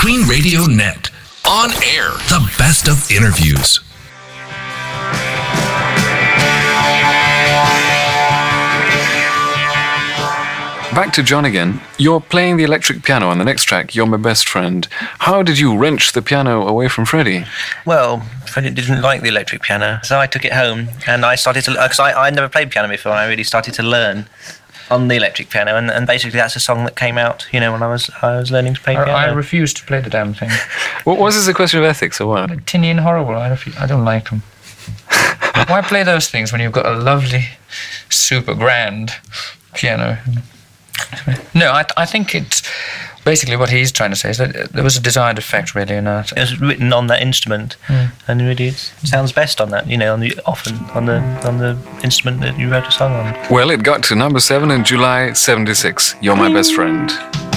Queen Radio Net. On air, the best of interviews. Back to John again. You're playing the electric piano on the next track, You're My Best Friend. How did you wrench the piano away from Freddie? Well, Freddie didn't like the electric piano, so I took it home and I started to... Because I never played piano before, and I really started to learn on the electric piano, and basically that's a song that came out, when I was learning to play piano. I refused to play the damn thing. What was this, a question of ethics or what? Tinny and horrible. I don't like them. Why play those things when you've got a lovely, super grand piano? No, I think it's basically what he's trying to say is that there was a desired effect really in that. It was written on that instrument, and really it sounds best on that. Often on the instrument that you wrote a song on. Well, it got to number 7 in July '76. You're My Best Friend.